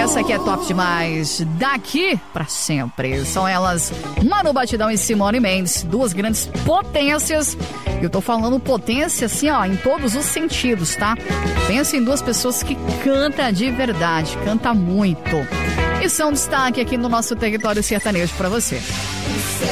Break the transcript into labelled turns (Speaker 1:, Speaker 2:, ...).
Speaker 1: Essa aqui é top demais. Daqui pra sempre. São elas, Manu Batidão e Simone Mendes. Duas grandes potências. Eu tô falando potência assim, ó, em todos os sentidos, tá? Pensa em duas pessoas que cantam de verdade. Canta muito. E são destaque aqui no nosso território sertanejo pra você.